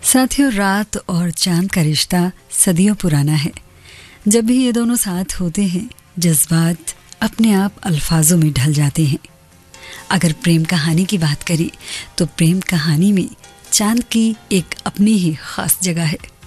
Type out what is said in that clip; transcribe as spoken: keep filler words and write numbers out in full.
साथियों, रात और चांद का रिश्ता सदियों पुराना है। जब भी ये दोनों साथ होते हैं, जज्बात अपने आप अल्फाजों में ढल जाते हैं। अगर प्रेम कहानी की बात करें तो प्रेम कहानी में चांद की एक अपनी ही खास जगह है।